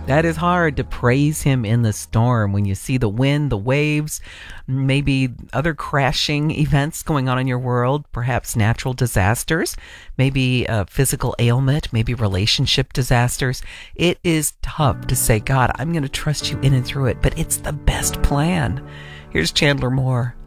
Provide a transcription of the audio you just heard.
That is hard to praise him in the storm when you see the wind, the waves, maybe other crashing events going on in your world, perhaps natural disasters, maybe a physical ailment, maybe relationship disasters. It is tough to say, God, I'm going to trust you in and through it, but it's the best plan. Here's Chandler Moore.